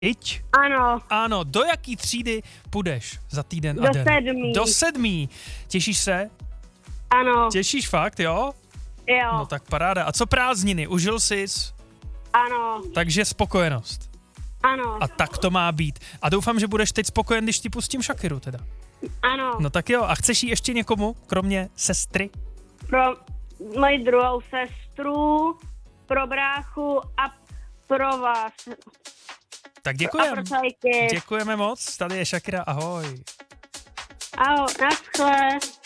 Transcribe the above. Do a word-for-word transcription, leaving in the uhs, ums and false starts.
Iť? Ano. Ano, do jaký třídy půjdeš za týden Do a den? sedmý. Do sedmý. Těšíš se? Ano. Těšíš fakt, jo? Jo. No tak paráda. A co prázdniny? Užil jsi? Ano. Takže spokojenost. Ano. A tak to má být. A doufám, že budeš teď spokojen, když ti pustím Shakiru teda. Ano. No tak jo. A chceš jí ještě někomu, kromě sestry? Pro moji druhou sestru, pro bráchu a pro vás. Tak A děkujem. pro Sajky. Děkujeme moc. Tady je Shakira. Ahoj. Ahoj, naschle.